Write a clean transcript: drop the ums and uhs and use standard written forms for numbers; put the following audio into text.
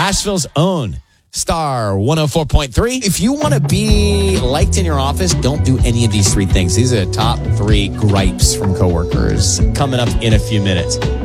Asheville's own Star 104.3. If you want to be liked in your office, don't do any of these three things. These are the top 3 gripes from coworkers coming up in a few minutes.